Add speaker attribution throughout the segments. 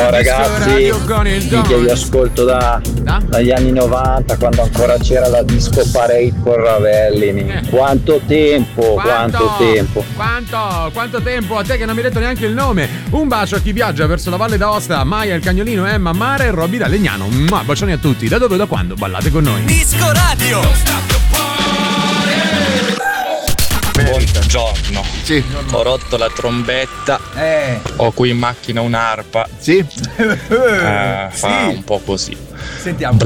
Speaker 1: Ciao ragazzi, che vi ascolto dagli anni 90, quando ancora c'era la disco parade con Ravelli. Quanto tempo.
Speaker 2: Quanto tempo? A te che non mi hai detto neanche il nome. Un bacio a chi viaggia verso la Valle d'Aosta, Maia, il Cagnolino, Emma, Mare e Robby da Legnano. Bacioni a tutti. Da dove e da quando ballate con noi?
Speaker 3: Disco Radio.
Speaker 4: Buongiorno.
Speaker 5: Sì.
Speaker 4: Ho rotto la trombetta. Ho qui in macchina un'arpa.
Speaker 5: Sì.
Speaker 4: Fa un po' così.
Speaker 6: Sentiamo.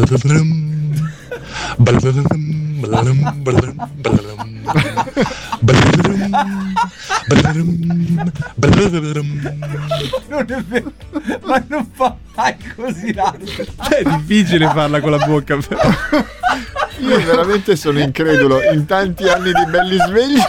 Speaker 6: Non è vero, ma non fa mai così l'arte.
Speaker 2: È difficile farla con la bocca, però.
Speaker 5: Io veramente sono incredulo. In tanti anni di belli svegli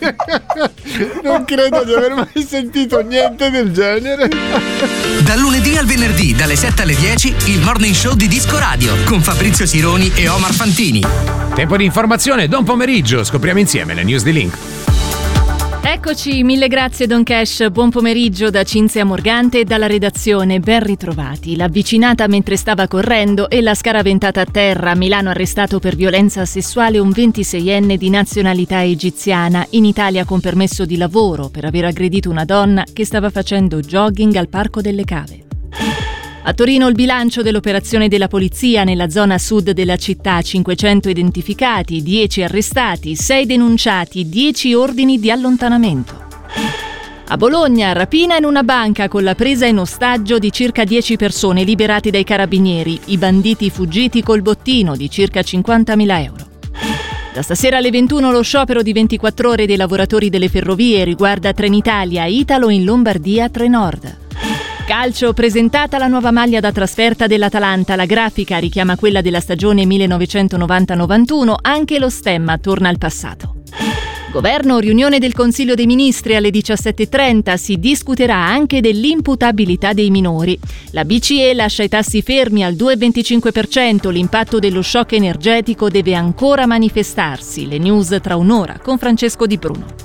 Speaker 5: non credo di aver mai sentito niente del genere.
Speaker 3: Dal lunedì al venerdì, dalle 7 alle 10, il Morning Show di Disco Radio con Fabrizio Sironi e Omar Fantini.
Speaker 2: Tempo di informazione, buon pomeriggio. Scopriamo insieme le news di Link.
Speaker 7: Eccoci, mille grazie Don Cash, buon pomeriggio da Cinzia Morgante e dalla redazione, ben ritrovati. L'avvicinata mentre stava correndo e la scaraventata a terra. A Milano arrestato per violenza sessuale un 26enne di nazionalità egiziana, in Italia con permesso di lavoro per aver aggredito una donna che stava facendo jogging al Parco delle Cave. A Torino il bilancio dell'operazione della polizia nella zona sud della città, 500 identificati, 10 arrestati, 6 denunciati, 10 ordini di allontanamento. A Bologna, rapina in una banca con la presa in ostaggio di circa 10 persone liberati dai carabinieri, i banditi fuggiti col bottino di circa 50.000 euro. Da stasera alle 21 lo sciopero di 24 ore dei lavoratori delle ferrovie riguarda Trenitalia, Italo in Lombardia, Trenord. Calcio, presentata la nuova maglia da trasferta dell'Atalanta, la grafica richiama quella della stagione 1990-91, anche lo stemma torna al passato. Governo, riunione del Consiglio dei Ministri alle 17.30, si discuterà anche dell'imputabilità dei minori. La BCE lascia i tassi fermi al 2,25%, l'impatto dello shock energetico deve ancora manifestarsi. Le news tra un'ora con Francesco Di Bruno.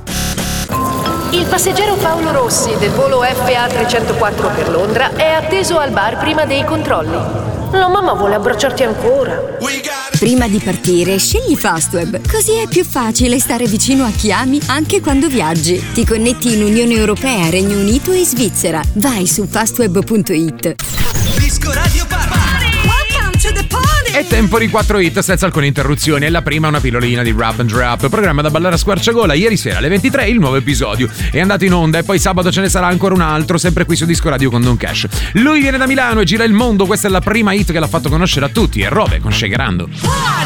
Speaker 8: Il passeggero Paolo Rossi del volo FA 304 per Londra è atteso al bar prima dei controlli. La mamma vuole abbracciarti ancora.
Speaker 9: Prima di partire, scegli Fastweb, così è più facile stare vicino a chi ami anche quando viaggi. Ti connetti in Unione Europea, Regno Unito e Svizzera. Vai su fastweb.it.
Speaker 3: Disco Radio Party. Welcome to the party.
Speaker 2: È tempo di 4 hit senza alcune interruzioni. E la prima una pillolina di Rap and Rap, programma da ballare a squarciagola. Ieri sera alle 23 il nuovo episodio è andato in onda e poi sabato ce ne sarà ancora un altro, sempre qui su Disco Radio con Don Cash. Lui viene da Milano e gira il mondo, questa è la prima hit che l'ha fatto conoscere a tutti, è Robe con Shakerando.